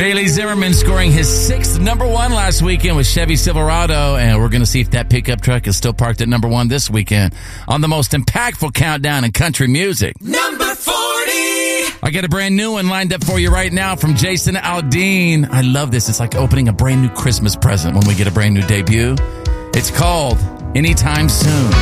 Bailey Zimmerman scoring his 6th number 1 last weekend with Chevy Silverado, and we're going to see if that pickup truck is still parked at number 1 this weekend on the most impactful countdown in country music. Number 40! I got a brand new one lined up for you right now from Jason Aldean. I love this. It's like opening a brand new Christmas present when we get a brand new debut. It's called Anytime Soon.